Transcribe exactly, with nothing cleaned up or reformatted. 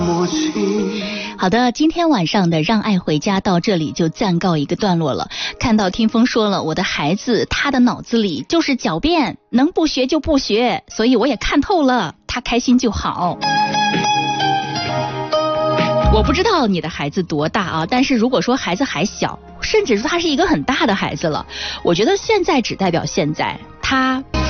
好的，今天晚上的让爱回家到这里就暂告一个段落了。看到听风说了，我的孩子他的脑子里就是狡辩，能不学就不学，所以我也看透了，他开心就好。我不知道你的孩子多大啊，但是如果说孩子还小，甚至说他是一个很大的孩子了，我觉得现在只代表现在，他